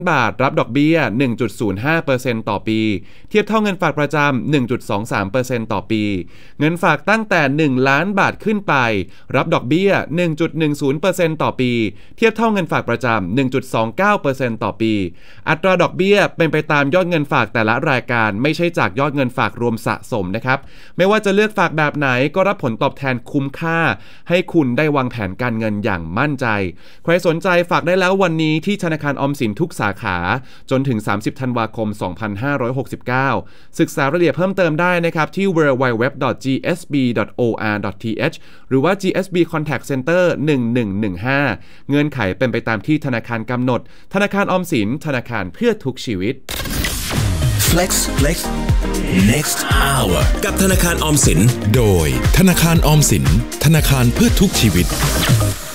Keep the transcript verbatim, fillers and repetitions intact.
บาทรับดอกเบี้ย หนึ่งจุดศูนย์ห้าเปอร์เซ็นต์ ต่อปีเทียบเท่าเงินฝากประจำ หนึ่งจุดสองสามเปอร์เซ็นต์ ต่อปีเงินฝากตั้งแต่หนึ่งล้านบาทขึ้นไปรับดอกเบี้ย หนึ่งจุดหนึ่งศูนย์เปอร์เซ็นต์ ต่อปีเทียบเท่าเงินฝากประจำ หนึ่งจุดสองเก้าเปอร์เซ็นต์ ต่อปีอัตราดอกเบี้ยเป็นไปตามยอดเงินฝากแต่ละรายการไม่ใช่จากยอดเงินฝากรวมสะสมนะครับไม่ว่าจะเลือกฝากแบบไหนก็รับผลตอบแทนคุ้มค่าให้คุณได้วางแผนการเงินอย่างมั่นใจใครสนใจฝากได้แล้ววันนี้ที่ธนาคารออมสินทุกสาขาจนถึงสามสิบธันวาคมสองพันห้าร้อยหกสิบเก้าศึกษารายละเอียดเพิ่มเติมได้นะครับที่ ดับเบิลยู ดับเบิลยู ดับเบิลยู ดอท จี เอส บี ดอท โอ อาร์ ดอท ที เอช หรือว่า จี เอส บี Contact Center หนึ่งหนึ่งหนึ่งห้าเงื่อนไขเป็นไปตามที่ธนาคารกำหนดธนาคารออมสินธนาคารเพื่อทุกชีวิต Flex Flex Next Hour กับธนาคารออมสินโดยธนาคารออมสินธนาคารเพื่อทุกชีวิต